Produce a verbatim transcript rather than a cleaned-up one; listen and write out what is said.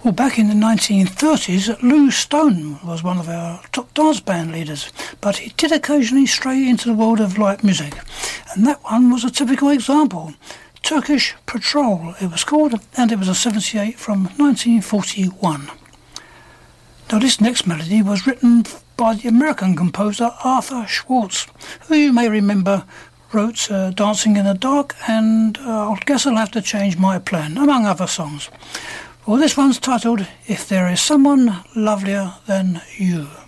Well, back in the nineteen thirties, Lou Stone was one of our top dance band leaders, but he did occasionally stray into the world of light music, and that one was a typical example. Turkish Patrol, it was called, and it was a seventy-eight from nineteen forty-one. Now, this next melody was written by the American composer Arthur Schwartz, who you may remember wrote uh, Dancing in the Dark and uh, I guess I'll have to change my plan, among other songs. Well, this one's titled If There Is Someone Lovelier Than You.